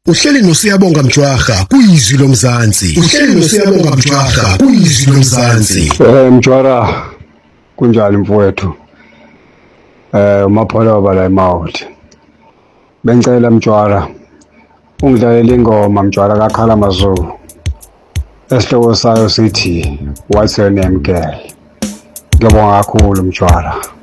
Uhleli noSiyabonga Mjwara kuyizwi lomzansi. Uhleli noSiyabonga Mjwara kuyizwi lomzansi. Mjwara kunjani mfowethu? Umapholoba la eMount. Bengicela Mjwara ungidlalele ingoma Mjwara kaKhala Mazulu. Esihloko sayo sithi What's your name girl? Ngiyabonga kakhulu Mjwara.